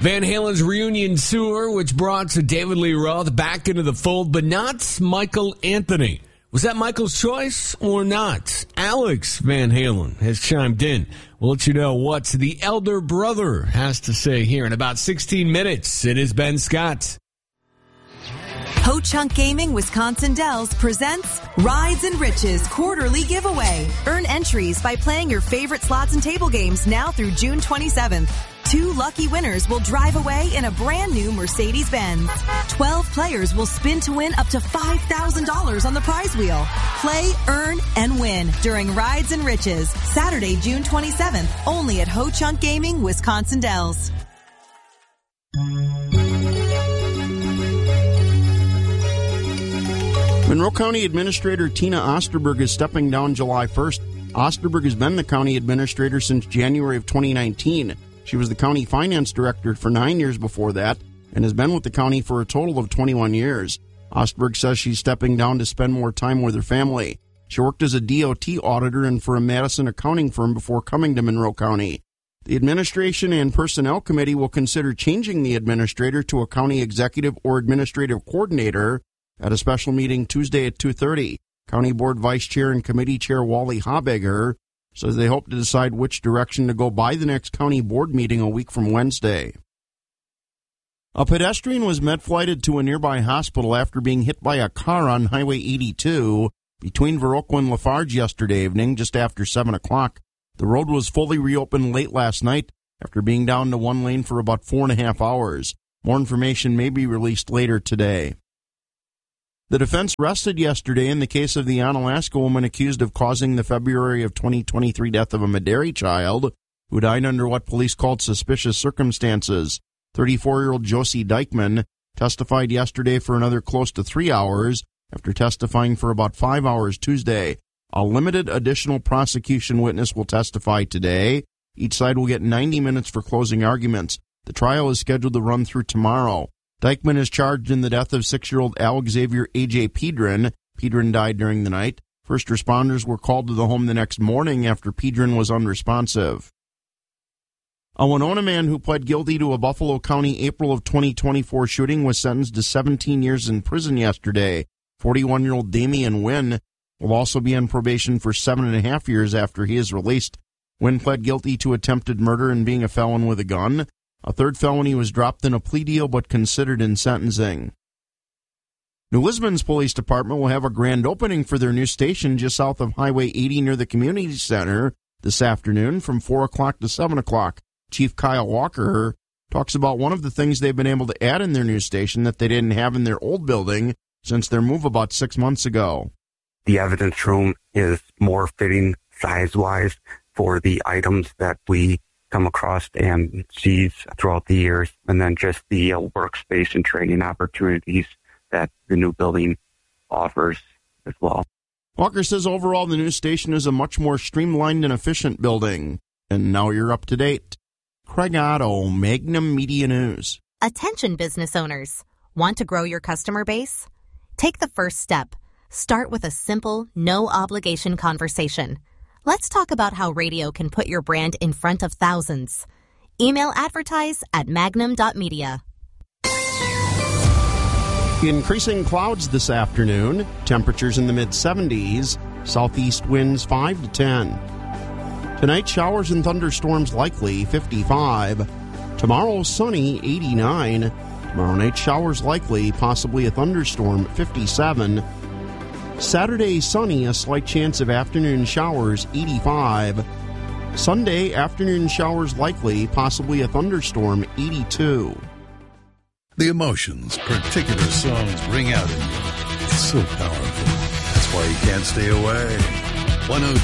Van Halen's reunion tour, which brought David Lee Roth back into the fold, but not Michael Anthony. Was that Michael's choice or not? Alex Van Halen has chimed in. We'll let you know what the elder brother has to say here in about 16 minutes. It is Ben Scott. Ho-Chunk Gaming Wisconsin Dells presents Rides and Riches quarterly giveaway. Earn entries by playing your favorite slots and table games now through June 27th. 2 lucky winners will drive away in a brand new Mercedes-Benz. 12 players will spin to win up to $5,000 on the prize wheel. Play, earn, and win during Rides and Riches, Saturday, June 27th, only at Ho-Chunk Gaming Wisconsin Dells. Monroe County Administrator Tina Osterberg is stepping down July 1st. Osterberg has been the county administrator since January of 2019. She was the county finance director for 9 years before that and has been with the county for a total of 21 years. Osterberg says she's stepping down to spend more time with her family. She worked as a DOT auditor and for a Madison accounting firm before coming to Monroe County. The Administration and Personnel Committee will consider changing the administrator to a county executive or administrative coordinator at a special meeting Tuesday at 2:30. County Board Vice Chair and Committee Chair Wally Habegger says they hope to decide which direction to go by the next county board meeting a week from Wednesday. A pedestrian was med-flighted to a nearby hospital after being hit by a car on Highway 82 between Viroqua and Lafarge yesterday evening, just after 7 o'clock. The road was fully reopened late last night after being down to one lane for about 4.5 hours. More information may be released later today. The defense rested yesterday in the case of the Onalaska woman accused of causing the February of 2023 death of a Medaille child who died under what police called suspicious circumstances. 34-year-old Josie Dykeman testified yesterday for another close to 3 hours after testifying for about 5 hours Tuesday. A limited additional prosecution witness will testify today. Each side will get 90 minutes for closing arguments. The trial is scheduled to run through tomorrow. Dykeman is charged in the death of 6-year-old Alex Xavier A.J. Pedron. Pedron died during the night. First responders were called to the home the next morning after Pedron was unresponsive. A Winona man who pled guilty to a Buffalo County April of 2024 shooting was sentenced to 17 years in prison yesterday. 41-year-old Damian Wynn will also be on probation for 7.5 years after he is released. Wynn pled guilty to attempted murder and being a felon with a gun. A third felony was dropped in a plea deal but considered in sentencing. New Lisbon's Police Department will have a grand opening for their new station just south of Highway 80 near the Community Center this afternoon from 4 o'clock to 7 o'clock. Chief Kyle Walker talks about one of the things they've been able to add in their new station that they didn't have in their old building since their move about 6 months ago. The evidence room is more fitting size-wise for the items that we come across and sees throughout the years, and then just the workspace and training opportunities that the new building offers as well. Walker says overall the new station is a much more streamlined and efficient building. And now you're up to date. Craig Otto, Magnum Media News. Attention business owners. Want to grow your customer base? Take the first step. Start with a simple, no-obligation conversation. Let's talk about how radio can put your brand in front of thousands. Email advertise@magnum.media. Increasing clouds this afternoon. Temperatures in the mid-70s. Southeast winds 5 to 10. Tonight, showers and thunderstorms likely, 55. Tomorrow, sunny, 89. Tomorrow night, showers likely, possibly a thunderstorm, 57. Saturday, sunny, a slight chance of afternoon showers, 85. Sunday, afternoon showers likely, possibly a thunderstorm, 82. The emotions particular songs bring out in you. It's so powerful. That's why you can't stay away. 102.